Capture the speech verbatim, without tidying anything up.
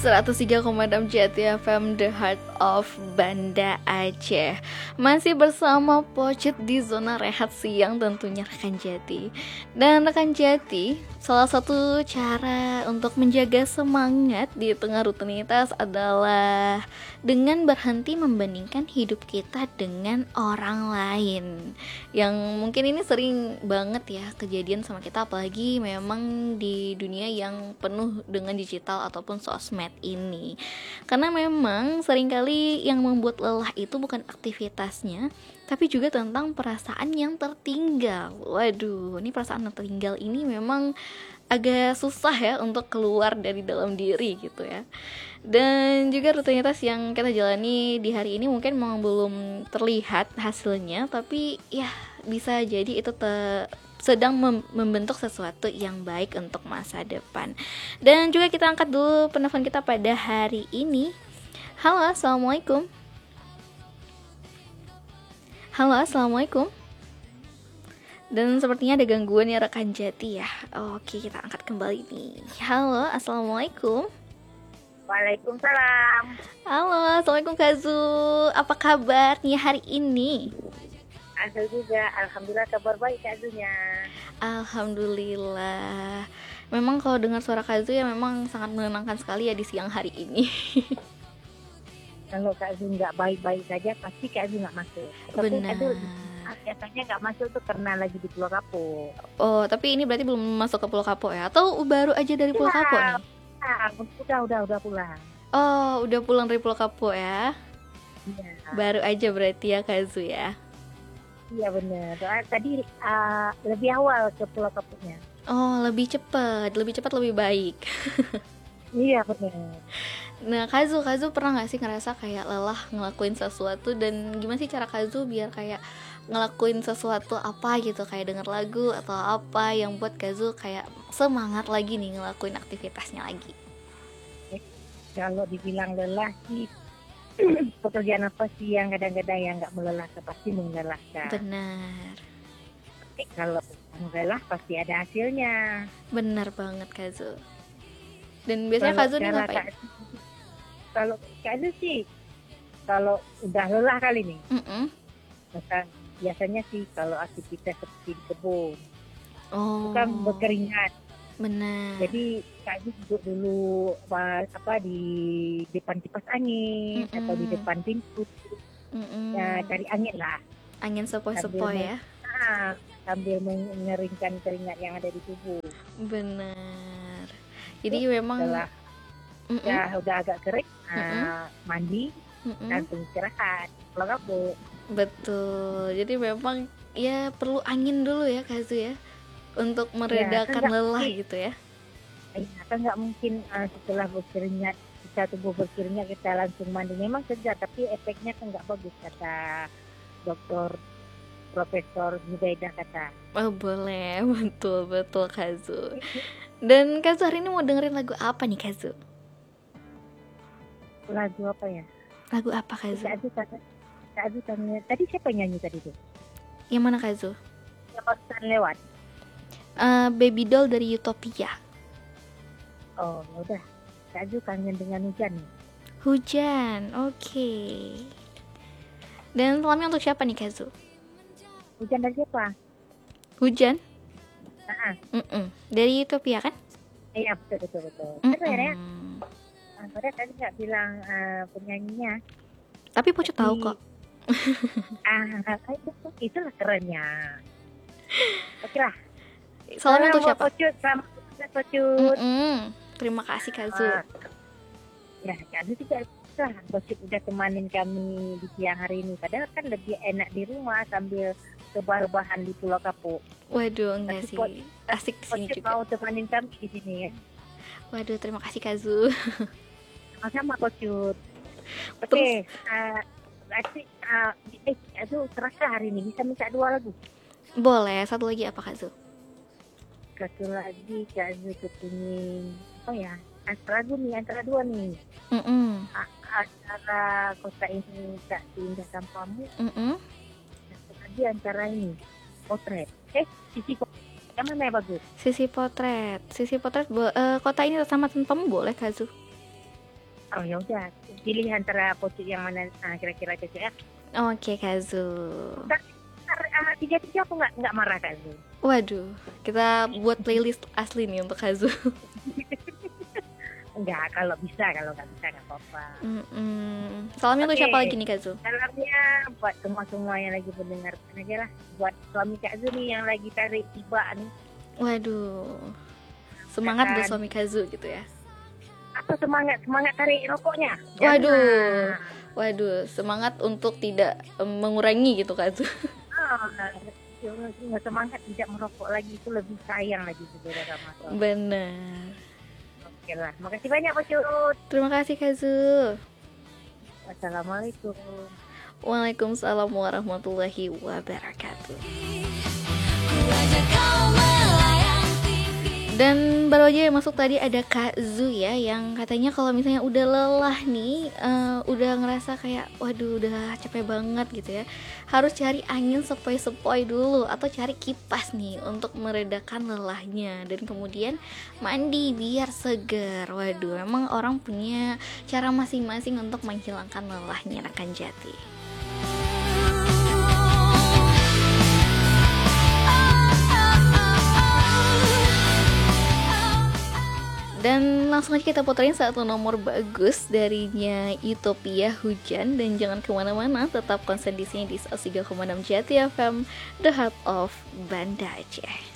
seratus tiga koma enam Jati F M, The Heart of Banda Aceh. Masih bersama Pocit di zona rehat siang, tentunya rekan Jati. Dan rekan Jati, salah satu cara untuk menjaga semangat di tengah rutinitas adalah dengan berhenti membandingkan hidup kita dengan orang lain. Yang mungkin ini sering banget ya kejadian sama kita, apalagi memang di dunia yang penuh dengan digital ataupun sosmed ini. Karena memang seringkali yang membuat lelah itu bukan aktivitasnya, tapi juga tentang perasaan yang tertinggal. Waduh, ini perasaan yang tertinggal ini memang agak susah ya untuk keluar dari dalam diri gitu ya. Dan juga rutinitas yang kita jalani di hari ini mungkin memang belum terlihat hasilnya, tapi ya bisa jadi itu te- sedang mem- membentuk sesuatu yang baik untuk masa depan. Dan juga kita angkat dulu penelpon kita pada hari ini. Halo, assalamualaikum. Halo, assalamualaikum. Dan sepertinya ada gangguan ya rekan Jati ya. Oke, kita angkat kembali nih. Halo, assalamualaikum. Waalaikumsalam. Halo, assalamualaikum Kak Zu. Apa kabarnya hari ini? Ada juga, alhamdulillah kabar baik Kak Zunya. Alhamdulillah. Memang kalau dengar suara Kak Zu ya memang sangat menenangkan sekali ya di siang hari ini. Kalau Kak Zu nggak baik-baik saja, pasti Kak Zu nggak masuk. Tapi Benar. Kak Zu biasanya nggak masuk tuh karena lagi di Pulau Kapuk. Oh, tapi ini berarti belum masuk ke Pulau Kapuk ya? Atau baru aja dari Pulau Kapuk nih? Ah, udah, udah, udah pulang. Oh, udah pulang dari Pulau Kapuk ya? Iya. Baru aja berarti ya Kak Zu ya? Iya benar. Tadi uh, lebih awal ke Pulau Kapuknya. Oh, lebih cepat, lebih cepat lebih baik. Iya benar. Nah, Kazu, Kazu pernah gak sih ngerasa kayak lelah ngelakuin sesuatu, dan gimana sih cara Kazu biar kayak ngelakuin sesuatu apa gitu, kayak denger lagu atau apa yang buat Kazu kayak semangat lagi nih ngelakuin aktivitasnya lagi? Kalau dibilang lelah sih, pekerjaan apa sih yang kadang-kadang yang nggak melelahkan, pasti melelahkan. Benar. Tapi kalau lelah pasti ada hasilnya. Benar banget Kazu. Dan biasanya Kazu nih ngapain? Kak, kalau Kazu sih, kalau udah lelah kali nih, Mm-mm. maka biasanya sih kalau aktivitas seperti di kebun, Oh. bukan berkeringat. Benar. Jadi Kazu duduk dulu apa, apa di depan kipas angin. Mm-mm. Atau di depan pintu. Mm-mm. Ya, cari angin lah. Angin sepoi-sepoi ya. Nah, sambil mengeringkan keringat yang ada di tubuh. Benar. Jadi Terus, memang setelah ya udah agak kering, nah, mandi, Mm-mm. langsung istirahat, Pulau Kapuk. Betul. Jadi memang ya perlu angin dulu ya Kazu ya, untuk meredakan ya, lelah mungkin, gitu ya. Ya kan nggak mungkin uh, setelah berkeringat, kita tubuh berkeringat kita langsung mandi. Memang segar, tapi efeknya kan nggak bagus kata dokter Profesor Zubaida kata. Oh boleh, betul betul Kazu. Dan Kazu hari ini mau dengerin lagu apa nih Kazu? Lagu apa ya? Lagu apa Kazu? Kazu Kazu tanya. Tadi siapa yang nyanyi tadi tuh? Yang mana Kazu? Yang barusan lewat. Uh, Baby Doll dari Utopia. Oh udah. Kazu kangen dengan hujan nih. Hujan, oke. Okay. Dan salamnya untuk siapa nih Kazu? Hujan dari siapa? Hujan? Uh-huh. Dari Utopia kan? Iya betul betul betul. Betul ya? Padahal tadi nggak bilang uh, penyanyinya. Tapi Pucuk tahu kok. Ah, itu itulah kerennya. Oke lah. Salam untuk siapa? Pucuk, selamat Pucuk. Terima kasih Kazu. Uh, ya, Kazu juga lah. Pucuk udah temanin kami di siang hari ini. Padahal kan lebih enak di rumah sambil rebahan di Pulau Kapuk. Waduh, enggak sih. Pot, asik sini juga. Mau temanin kami di sini ya. Waduh, terima kasih Kazu. Sama Pucuk. Oke, okay, uh, berarti uh, eh, Kazu terasa hari ini bisa minta dua lagu. Boleh, satu lagi apa Kazu? Satu lagi Kazu kepingin, oh ya, antara lagu nih, antara dua nih. Mm-mm. Antara Kota Ini Tak Indah Tanpamu. Mm-mm. Satu lagi antara ini, Potret. Eh, Sisi Potret, yang mana yang bagus? Sisi Potret, Sisi Potret, bo- uh, Kota Ini sama Tanpamu boleh Kazu? Oh ya udah, pilih antara pocit yang mana ah, kira-kira cocok ya. Oke Kak Zu. Ntar, ntar, ah, tiga-tiga aku nggak nggak marah Kak Zul. Waduh, kita buat playlist asli nih untuk Kak Zu. Enggak, kalau bisa, kalau nggak bisa nggak apa-apa. Mm-mm. Salamnya untuk Oke. siapa lagi nih Kak Zu? Salamnya buat semua-semua yang lagi mendengarkan aja lah. Buat suami Kak Zul nih yang lagi tarik tiba nih. Waduh, semangat buat Kan. suami Kak Zu gitu ya. Apa semangat semangat tarik rokoknya? Waduh. Jangan. Waduh, semangat untuk tidak em, mengurangi gitu Kak Zu. Ah, nggak semangat tidak merokok lagi, itu lebih sayang lagi saudara sama suami. Bener. Oke lah, makasih banyak Pak Cut. Terima kasih Kak Zu. Assalamualaikum. Waalaikumsalam warahmatullahi wabarakatuh. Dan baru aja yang masuk tadi ada Kak Zu ya, yang katanya kalau misalnya udah lelah nih, uh, udah ngerasa kayak waduh udah capek banget gitu ya, harus cari angin sepoi-sepoi dulu atau cari kipas nih untuk meredakan lelahnya, dan kemudian mandi biar segar. Waduh, emang orang punya cara masing-masing untuk menghilangkan lelahnya rekan Jati. Dan langsung aja kita puterin satu nomor bagus darinya Utopia Hujan. Dan jangan kemana-mana, tetap konsen di sini di seratus tiga koma enam Jati F M, The Heart of Banda Aceh.